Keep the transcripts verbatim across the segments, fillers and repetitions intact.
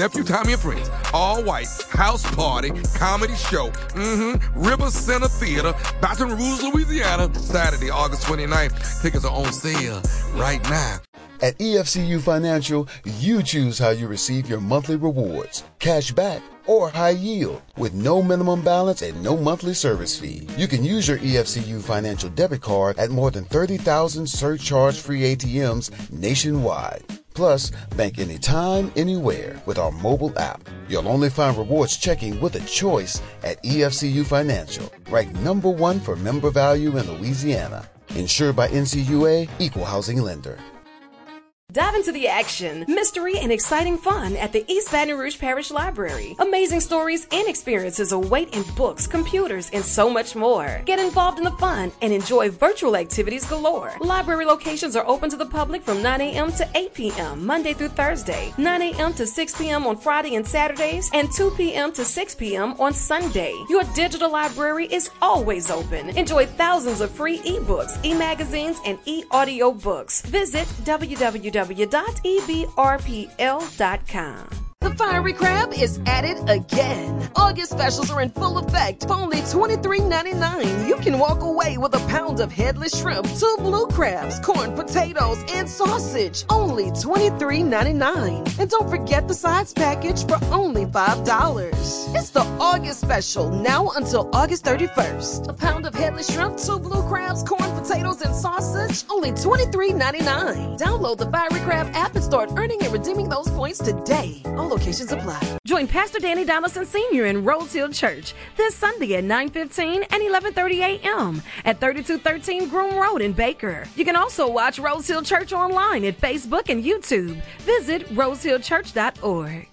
nephew Tommy and friends. All white, house party, comedy show. Mm-hmm. River Center Theater, Baton Rouge, Louisiana. Saturday, August twenty-ninth. Tickets are on sale right now. At E F C U Financial, you choose how you receive your monthly rewards, cash back, or high yield, with no minimum balance and no monthly service fee. You can use your E F C U Financial debit card at more than thirty thousand surcharge-free A T Ms nationwide. Plus, bank anytime, anywhere with our mobile app. You'll only find rewards checking with a choice at E F C U Financial, ranked number one for member value in Louisiana. Insured by N C U A, Equal Housing Lender. Dive into the action, mystery, and exciting fun at the East Baton Rouge Parish Library. Amazing stories and experiences await in books, computers, and so much more. Get involved in the fun and enjoy virtual activities galore. Library locations are open to the public from nine a.m. to eight p.m. Monday through Thursday, nine a.m. to six p.m. on Friday and Saturdays, and two p.m. to six p.m. on Sunday. Your digital library is always open. Enjoy thousands of free ebooks, e-magazines, and e-audio books. Visit w w w dot e b r p l dot com. The Fiery Crab is at it again. August specials are in full effect for only twenty-three ninety-nine. You can walk away with a pound of headless shrimp, two blue crabs, corn, potatoes, and sausage. Only twenty-three ninety-nine. And don't forget the sides package for only five dollars. It's the August special, now until August thirty-first. A pound of headless shrimp, two blue crabs, corn, potatoes, and sausage. Only twenty-three ninety-nine. Download the Fiery Crab app and start earning and redeeming those points today. All locations apply. Join Pastor Danny Donaldson Senior in Rose Hill Church this Sunday at nine fifteen and eleven thirty a.m. at thirty-two thirteen Groom Road in Baker. You can also watch Rose Hill Church online at Facebook and YouTube. Visit rose hill church dot org.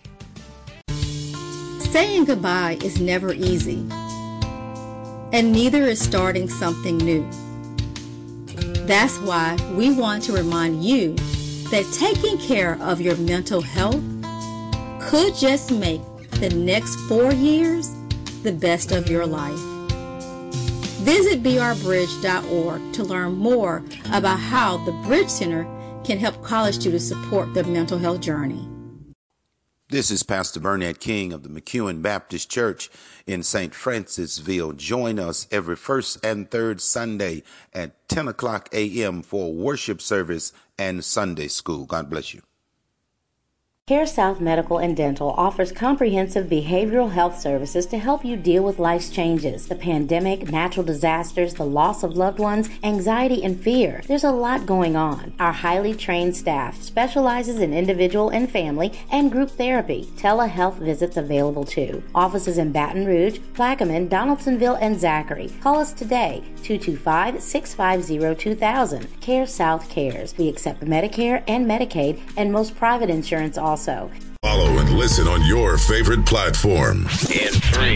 Saying goodbye is never easy, and neither is starting something new. That's why we want to remind you that taking care of your mental health could just make the next four years the best of your life. Visit b r bridge dot org to learn more about how the Bridge Center can help college students support their mental health journey. This is Pastor Burnett King of the McEwen Baptist Church in Saint Francisville. Join us every first and third Sunday at ten o'clock a.m. for worship service and Sunday school. God bless you. CareSouth Medical and Dental offers comprehensive behavioral health services to help you deal with life's changes, the pandemic, natural disasters, the loss of loved ones, anxiety, and fear. There's a lot going on. Our highly trained staff specializes in individual and family and group therapy. Telehealth visits available too. Offices in Baton Rouge, Plaquemine, Donaldsonville, and Zachary. Call us today, two two five, six five zero, two thousand. CareSouth Cares. We accept Medicare and Medicaid and most private insurance also. Follow and listen on your favorite platform. In three,